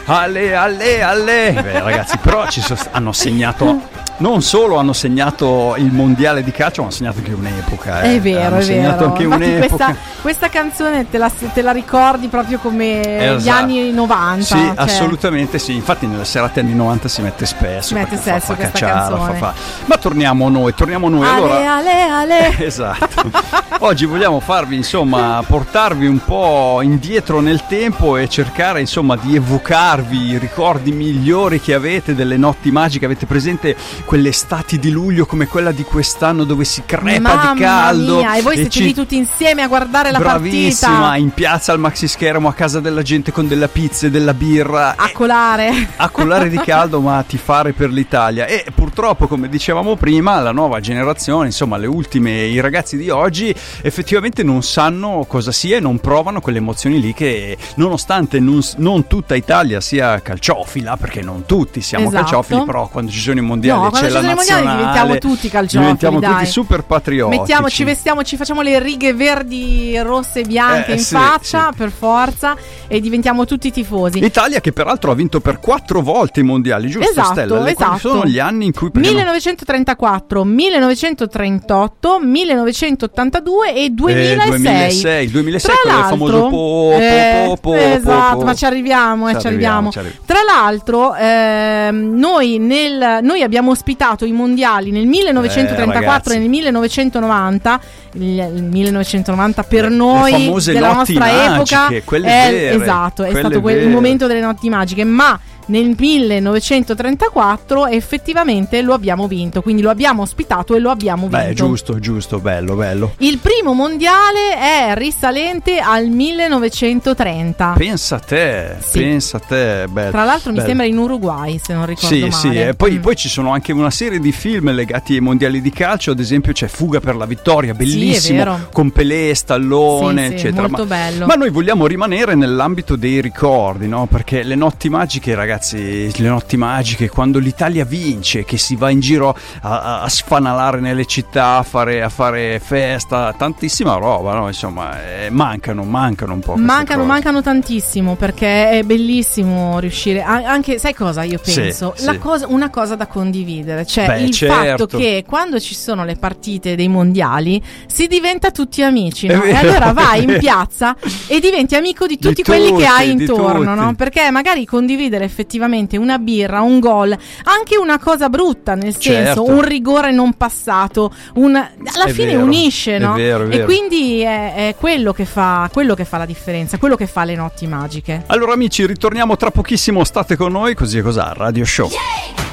Alle. Beh, ragazzi, però hanno segnato. Non solo hanno segnato il mondiale di calcio, ma hanno segnato anche un'epoca. È vero, hanno segnato anche un'epoca. Questa canzone te la ricordi proprio come gli anni 90. Sì, cioè. Assolutamente sì. Infatti nelle serate anni 90 si mette spesso. Fa questa canzone. Ma torniamo noi. Ale. Esatto. Oggi vogliamo farvi, insomma, portarvi un po' indietro nel tempo e cercare, insomma, di evocarvi i ricordi migliori che avete delle notti magiche. Avete presente quelle estati di luglio come quella di quest'anno dove si crepa di caldo? Mia, e voi siete lì tutti insieme a guardare la bravissima, partita. In piazza al maxischermo, a casa della gente con della pizza e della birra. A colare di caldo, ma a tifare per l'Italia. E purtroppo, come dicevamo prima, la nuova generazione, insomma i ragazzi di oggi effettivamente non sanno cosa sia e non provano quelle emozioni lì che, nonostante non tutta Italia sia calciofila, perché non tutti siamo calciofili, però quando ci sono i mondiali c'è la nazionale, diventiamo tutti calciofili, diventiamo tutti super patriottici. Ci vestiamo, ci facciamo le righe verdi, rosse e bianche in faccia, per forza, e diventiamo tutti tifosi. L'Italia che peraltro ha vinto per 4 volte i mondiali, giusto? Esatto, Stella? Quali sono gli anni in cui 1934, 1938, 1982 e 2006. 2006 con il famoso po. Esatto, ma ci arriviamo. Tra l'altro noi abbiamo ospitato i mondiali nel 1934 e nel 1990. Il 1990 per noi della nostra epoca esatto, è stato il momento delle notti magiche, ma nel 1934 effettivamente lo abbiamo vinto, quindi lo abbiamo ospitato e lo abbiamo vinto. Giusto, bello. Il primo mondiale è risalente al 1930. Pensa a te, bello. Tra l'altro mi sembra in Uruguay, se non ricordo male. Sì, e poi ci sono anche una serie di film legati ai mondiali di calcio, ad esempio c'è Fuga per la vittoria, bellissimo, con Pelé, Stallone, eccetera. Molto bello. Ma noi vogliamo rimanere nell'ambito dei ricordi, no? Perché le notti magiche, ragazzi, le notti magiche, quando l'Italia vince, che si va in giro a sfanalare nelle città, a fare festa, tantissima roba, no? Insomma, mancano un po'. Mancano tantissimo, perché è bellissimo riuscire anche, sai cosa io penso? Una cosa da condividere, cioè fatto che quando ci sono le partite dei mondiali si diventa tutti amici, no? E allora vai in piazza e diventi amico di tutti quelli che hai intorno, no? Perché magari condividere effettivamente una birra, un gol, anche una cosa brutta, nel senso un rigore non passato, alla fine unisce, no? È vero. E quindi è quello che fa la differenza, quello che fa le notti magiche. Allora amici, ritorniamo tra pochissimo, state con noi, così è Radio Show.